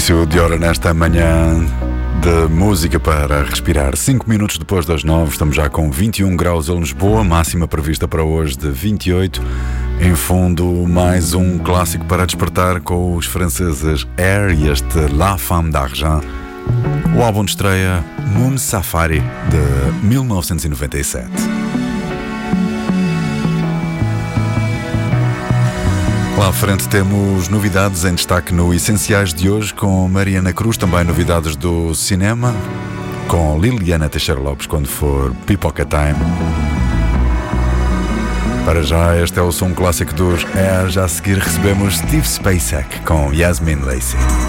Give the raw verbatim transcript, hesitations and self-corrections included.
Início de hora nesta manhã de música para respirar. Cinco minutos depois das nove, estamos já com vinte e um graus em Lisboa, máxima prevista para hoje de vinte e oito. Em fundo, mais um clássico para despertar com os franceses Air e este La Femme d'Argent. O álbum de estreia Moon Safari de mil novecentos e noventa e sete. Lá à frente temos novidades em destaque no Essenciais de hoje com Mariana Cruz, também novidades do cinema, com Liliana Teixeira Lopes quando for Pipoca Time. Para já, este é o som clássico dos Air. Já a seguir recebemos Steve Spacek com Yasmin Lacey.